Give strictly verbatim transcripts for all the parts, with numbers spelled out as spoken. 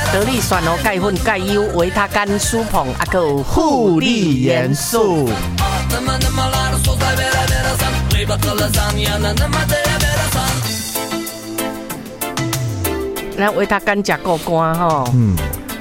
得力酸哦钙粉钙优维他甘舒捧啊个护理元素。咱维他甘吃够干吼。嗯。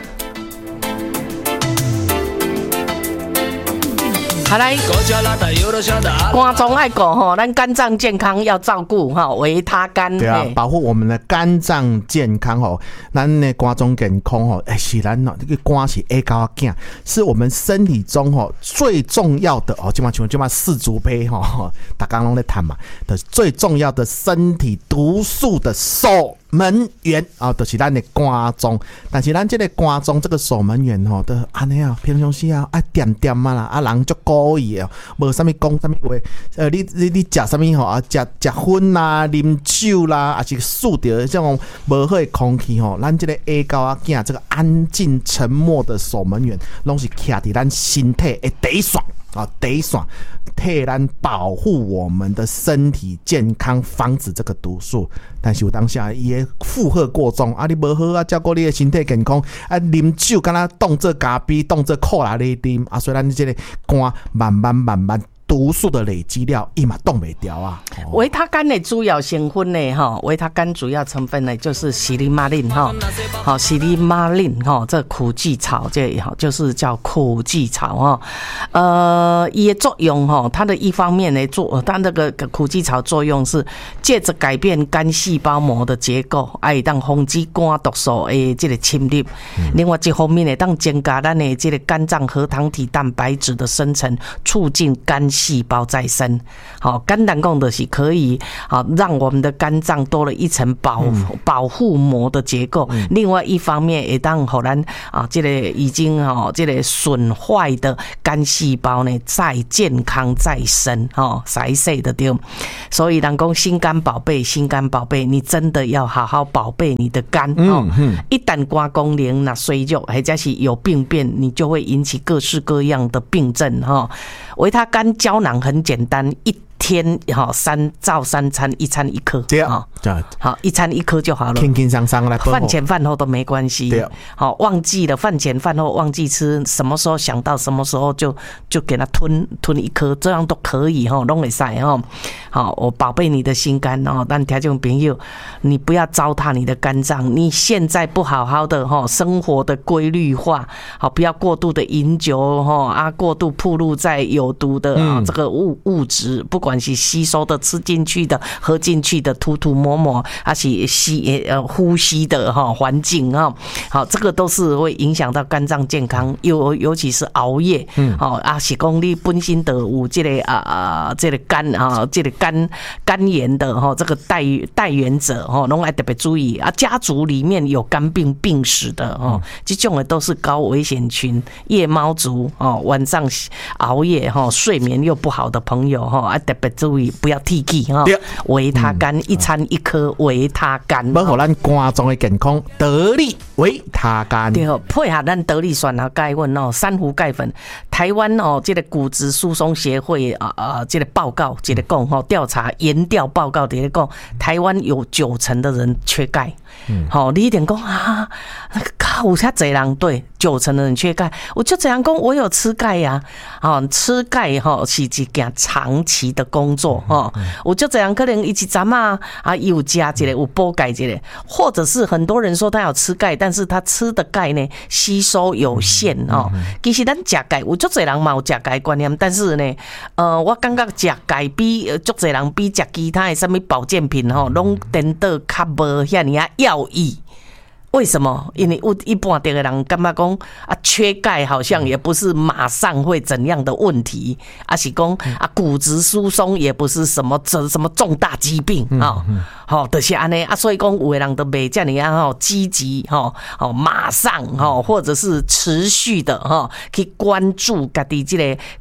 好来，肝脏爱顾吼，咱肝脏健康要照顾哈，维他甘对啊，保护我们的肝脏健康吼，咱的肝脏健康吼，哎是咱哦，这个肝是下高囝，是我们身体中吼最重要的哦，今嘛像今嘛四足杯吼，大家拢在谈嘛，的最重要的身体毒素的守门员啊，就是咱的肝脏。但是咱这个肝脏这个守门员吼，都安尼啊，平常时啊爱点点啊啦，啊人足故意哦，无啥物讲啥物话。呃，你你你食啥物吼啊？食食薰啦、啉酒啦，还是嗅到这种无好的空气吼，咱这个下高啊囝这个安静沉默的守门员，拢是徛伫咱身体的第一线。啊，第一线替咱保护我们的身体健康，防止这个毒素。但是有当下伊的负荷过重，啊，你无好啊，照顾你的身体健康，啊，啉酒敢若当做咖啡，当做苦来咧啉，啊，所以咱这个肝慢慢慢慢。毒素的累积料，伊嘛冻袂掉啊。 维他甘的主要成分呢，哈，维他甘主要成分呢就是西利马林哈，好，西利马林哈，这苦苣草这好就是叫苦苣草哈，呃，伊的作用哈，它的一方面呢做，它那个苦苣草作用是借着改变肝细胞膜的结构，哎，当防止肝毒素的这个侵入。嗯、另外一方面呢，当增加咱的这个肝脏核糖体蛋白质的生成，促进肝细胞再生，好，肝胆共的是可以好让我们的肝脏多了一层保保护膜的结构。嗯、另外一方面，也当让咱啊，这个已经哦，这个损坏的肝细胞呢，再健康再生哦，再生的对。所以，人讲心肝宝贝，心肝宝贝，你真的要好好宝贝你的肝哦。嗯、一旦肝功能那衰弱，或者是有病变，你就会引起各式各样的病症哈。维他甘胶囊很简单，一天哈三照三餐，一餐一颗， 对啊， 好，一餐一颗就好了， 轻轻松松来， 饭前饭后都没关系，对，好，忘记了饭前饭后忘记吃，什么时候想到什么时候就就给它吞吞一颗，这样都可以哈，都可以晒哈，好，我宝贝你的心肝哦，但听众朋友，你不要糟蹋你的肝脏，你现在不好好的哈，生活的规律化，好，不要过度的饮酒哈啊，过度暴露在有毒的啊这个物物质，不管。不管是吸收的、吃进去的、喝进去的、涂涂抹抹，还是吸呃呼吸的哈环境哈，好，这个都是会影响到肝脏健康，尤尤其是熬夜，嗯，好啊，是讲你本身的有这个啊啊这个肝啊这个肝肝炎的哈，这个带带源者哈，拢要特别注意啊，家族里面有肝病病史的哈，这种的都是高危险群，夜猫族哦，晚上熬夜哈，睡眠又不好的朋友哈，啊特别注意不要提起哈，维他甘一餐一颗维他甘， 保护咱肝脏的健康，得力维他甘。 对，配合咱得力酸和钙粉哦，珊瑚钙粉，台湾哦，这个骨质疏松协会啊啊，这个报告，这个讲哈，调查研调报告这个讲，台湾有九成的人缺钙。嗯，好，你一点讲啊，那个靠，有遐侪人对九成的人缺钙，我就这样讲，我有吃钙呀，啊，吃钙哈是一件长期的工作哈，我就这样可能一起咱嘛啊有加一个有补钙一个，或者是很多人说他有吃钙，但是他吃的钙呢吸收有限哦。其实咱食钙，有足侪人嘛有食钙观念，但是呢，呃，我感觉食钙比足侪人比食其他的什么保健品吼，拢颠倒较无遐尼啊要义。为什么？因为一般的人感觉讲啊，缺钙好像也不是马上会怎样的问题，而是讲啊，骨质疏松也不是什么什么重大疾病啊。好，就是安尼啊，所以讲有的人都袂这样啊，积极哈，哦，马上哈，或者是持续的哈，去关注家己这个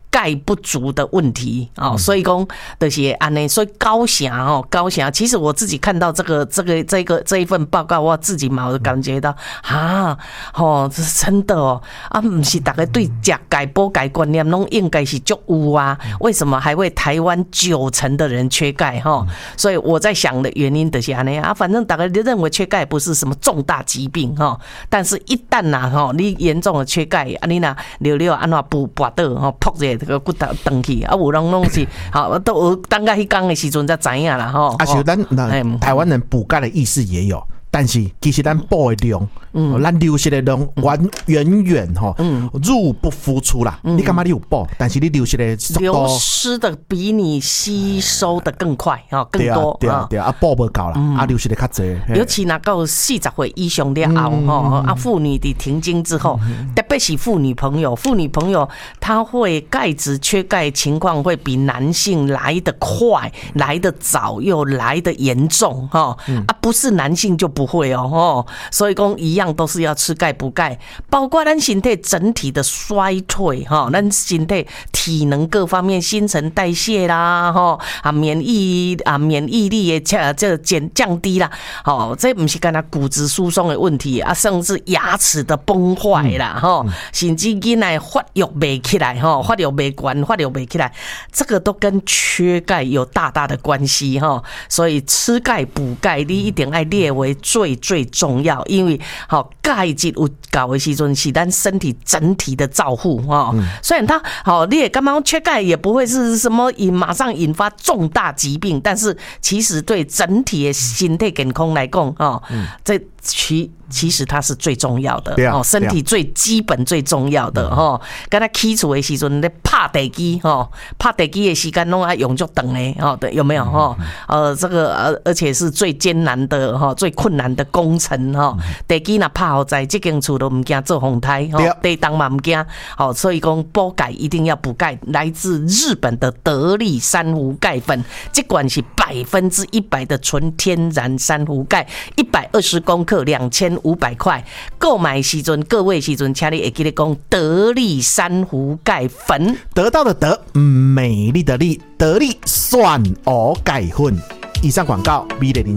钙不足的问题哦，所以讲就是安尼，所以高雄哦，高雄，其实我自己看到这个这个这个这一份报告，我自己嘛有感觉到啊，哦，这是真的哦，啊，不是大家对食钙补钙观念拢应该是足有啊，为什么还会台湾九成的人缺钙哈？所以我在想的原因就是安尼啊，反正大家认为缺钙不是什么重大疾病哈，但是一旦呐哈，你严重的缺钙，啊你呐溜溜安怎补补倒吼，扑者这个骨头断去，啊有人拢是好都等到迄天的时阵才知影啦吼。 啊，是咱台湾人补钙的意识也有。但是其实咱补的量，嗯，咱流失的量远远远吼，嗯，入不敷出啦。嗯、你干嘛你有补，但是你流失的流失的比你吸收的更快哈，更多。 对啊对啊，啊补不够啦，嗯、啊流失的较多。 尤其那到四十岁以上了后吼，啊妇女的停经之后，嗯、特别是妇女朋友，妇女朋友她会钙质缺钙情况会比男性来得快、来得早又来得严重哈，嗯、啊不是男性就不会哦，哦，所以讲一样都是要吃钙补钙，包括咱身体整体的衰退哈，咱身体体能各方面、新陈代谢啦，哈啊免疫啊免疫力也这这减降低啦，哦，这不是干那骨质疏松的问题啊，甚至牙齿的崩坏啦，哈、嗯，甚至囡仔发育袂起来哈，发育袂关，发育袂起来，这个都跟缺钙有大大的关系哈，所以吃钙补钙，你一定要列为最最重要，因为好钙质有够的时阵是咱身体整体的照护哈。嗯、虽然它好，你也刚刚缺钙也不会是什么引马上引发重大疾病，但是其实对整体的身体健康来讲哈，嗯、这其其实它是最重要的哦，身体最基本最重要的哈。刚才起厝的时阵，你拍地基哈，拍地基的时间拢要用足长的哦，对，有没有哈？呃，这个呃，而且是最艰难的哈，最困难的工程哈。地基若拍好在，这间厝都唔惊做风台哈，地当嘛唔惊。好，所以讲补钙一定要补钙，来自日本的得力珊瑚钙粉，这款是百分之一百的纯天然珊瑚钙，一百二十公克，两千五百块。购买时阵，各位时阵，请你会记得讲得力珊瑚钙粉， 得到的得，美丽的丽，得力蒜藕钙粉。以上广告，美丽零。